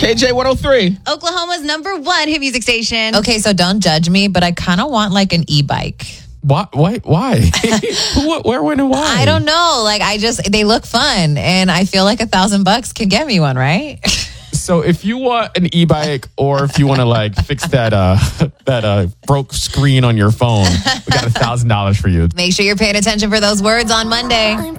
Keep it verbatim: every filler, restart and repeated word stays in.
K J one oh three. Oklahoma's number one hit music station. Okay, so don't judge me, but I kind of want like an e-bike. Why? Why? Why? Who, where, when, and why? I don't know. Like, I just, they look fun. And I feel like a thousand bucks can get me one, right? So if you want an e-bike or if you want to like fix that uh that uh broke screen on your phone, we got a thousand dollars for you. Make sure you're paying attention for those words on Monday.